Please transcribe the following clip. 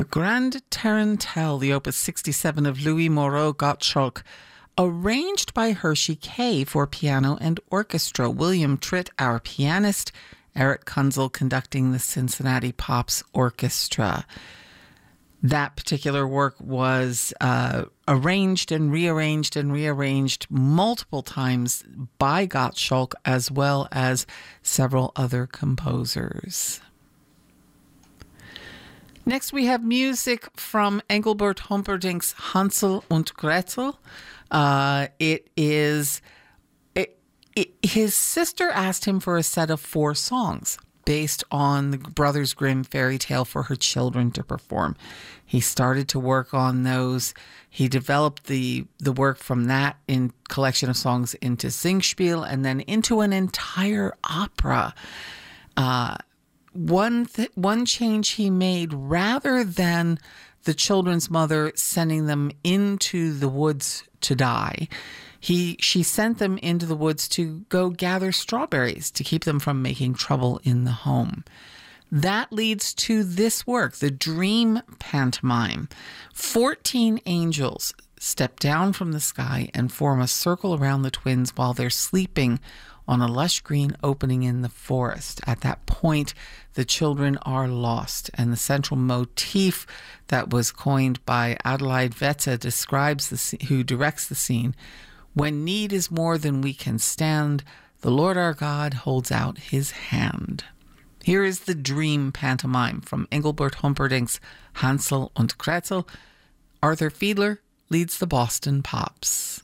The Grande Tarentelle, the Opus 67 of Louis Moreau Gottschalk, arranged by Hershey Kay for piano and orchestra. William Tritt, our pianist, Eric Kunzel conducting the Cincinnati Pops Orchestra. That particular work was arranged and rearranged multiple times by Gottschalk as well as several other composers. Next, we have music from Engelbert Humperdinck's Hansel und Gretel. His sister asked him for a set of 4 songs based on the Brothers Grimm fairy tale for her children to perform. He started to work on those. He developed the work from that in collection of songs into Singspiel and then into an entire opera. One change he made, rather than the children's mother sending them into the woods to die, she sent them into the woods to go gather strawberries to keep them from making trouble in the home. That leads to this work, the Dream Pantomime. 14 angels step down from the sky and form a circle around the twins while they're sleeping on a lush green opening in the forest. At that point, the children are lost, and the central motif that was coined by Adelaide Wetzel describes who directs the scene. When need is more than we can stand, the Lord our God holds out his hand. Here is the Dream Pantomime from Engelbert Humperdinck's Hansel und Gretel. Arthur Fiedler leads the Boston Pops.